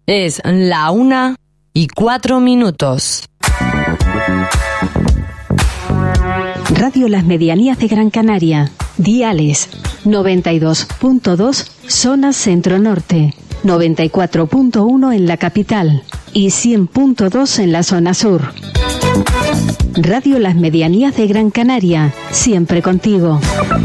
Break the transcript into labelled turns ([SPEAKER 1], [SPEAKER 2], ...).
[SPEAKER 1] Es la 1:04.
[SPEAKER 2] Radio Las Medianías de Gran Canaria. Diales 92.2 zona centro-norte, 94.1 en la capital y 100.2 en la zona sur. Radio Las Medianías de Gran Canaria, siempre contigo.